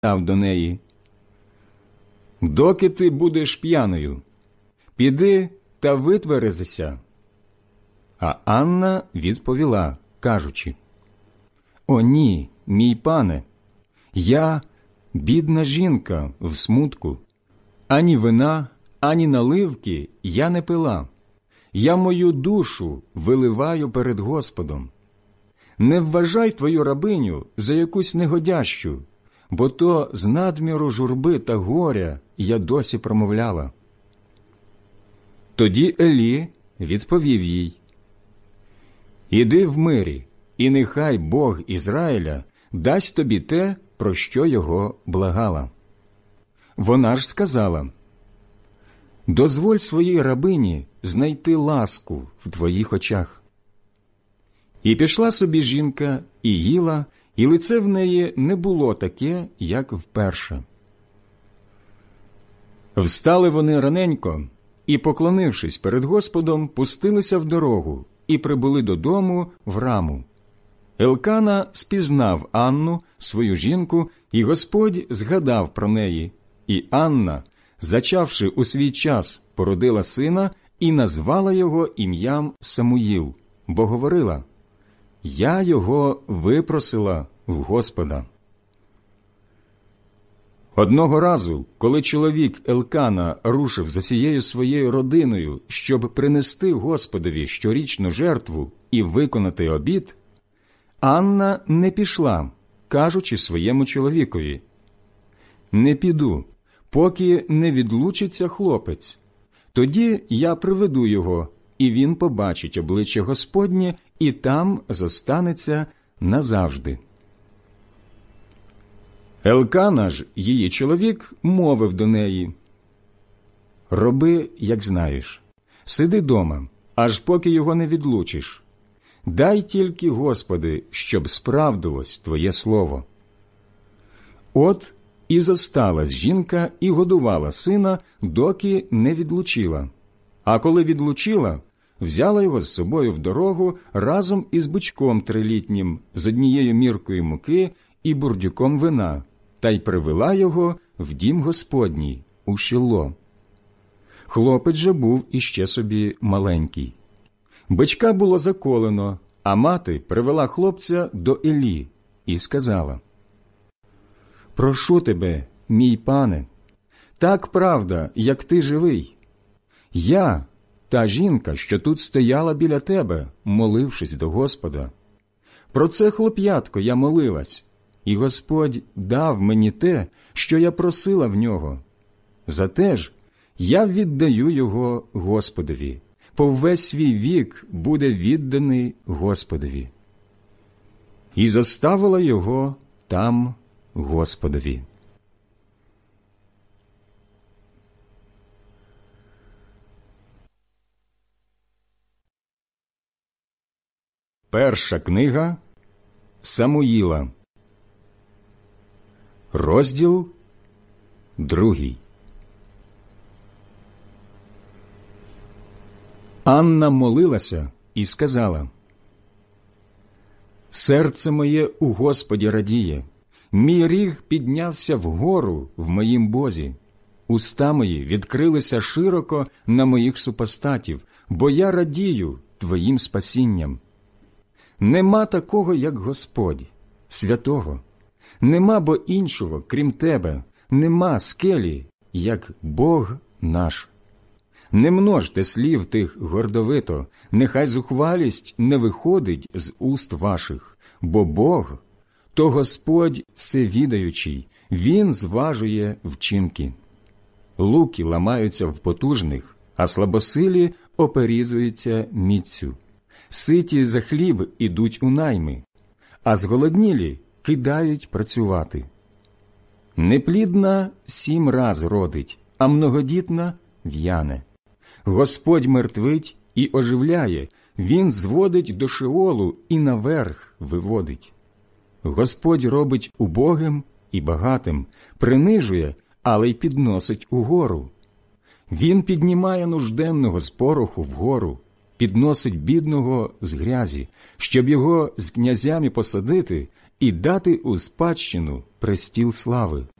сказав до неї: «Доки ти будеш п'яною, піди та витверезися». А Анна відповіла, кажучи: «О ні, мій пане, я бідна жінка в смутку, ані вина, ані наливки я не пила. Я мою душу виливаю перед Господом. Не вважай твою рабиню за якусь негодящу, бо то з надміру журби та горя я досі промовляла». Тоді Елі відповів їй: «Іди в мирі, і нехай Бог Ізраїля дасть тобі те, про що його благала». Вона ж сказала: «Дозволь своїй рабині знайти ласку в твоїх очах». І пішла собі жінка, і їла, і лице в неї не було таке, як вперше. Встали вони раненько, і, поклонившись перед Господом, пустилися в дорогу і прибули додому в Раму. Елкана спізнав Анну, свою жінку, і Господь згадав про неї. І Анна, зачавши у свій час, породила сина і назвала його ім'ям Самуїл, бо говорила: «Я його випросила в Господа». Одного разу, коли чоловік Елкана рушив з усією своєю родиною, щоб принести Господові щорічну жертву і виконати обід, Анна не пішла, кажучи своєму чоловікові: «Не піду, поки не відлучиться хлопець. Тоді я приведу його, і він побачить обличчя Господнє, і там зостанеться назавжди». Елкана ж, її чоловік, мовив до неї: «Роби, як знаєш, сиди дома, аж поки його не відлучиш. Дай тільки, Господи, щоб справдилось Твоє слово». От і зосталась жінка і годувала сина, доки не відлучила. А коли відлучила, взяла його з собою в дорогу разом із бичком трилітнім, з однією міркою муки і бурдюком вина, та й привела його в дім Господній у Шіло. Хлопець же був іще собі маленький. Бичка було заколено, а мати привела хлопця до Елі і сказала: «Прошу тебе, мій пане, так правда, як ти живий. Я, та жінка, що тут стояла біля тебе, молившись до Господа. Про це хлоп'ятко я молилась, і Господь дав мені те, що я просила в нього. Зате ж я віддаю його Господові, по весь свій вік буде відданий Господові». І зоставила його там Господові. Перша книга Самуїла, розділ 2. Анна молилася і сказала: «Серце моє у Господі радіє, мій ріг піднявся вгору в моїм Бозі. Уста мої відкрилися широко на моїх супостатів, бо я радію Твоїм спасінням. Нема такого, як Господь, святого. Нема бо іншого, крім Тебе, нема скелі, як Бог наш. Не множте слів тих гордовито, нехай зухвалість не виходить з уст ваших, бо Бог – то Господь всевідаючий, Він зважує вчинки. Луки ламаються в потужних, а слабосилі оперізуються міцю. Ситі за хліб ідуть у найми, а зголоднілі кидають працювати. Неплідна 7 раз родить, а многодітна в'яне. Господь мертвить і оживляє, Він зводить до Шеолу і наверх виводить. Господь робить убогим і багатим, принижує, але й підносить угору. Він піднімає нужденного з пороху вгору, підносить бідного з грязі, щоб його з князями посадити і дати у спадщину престіл слави.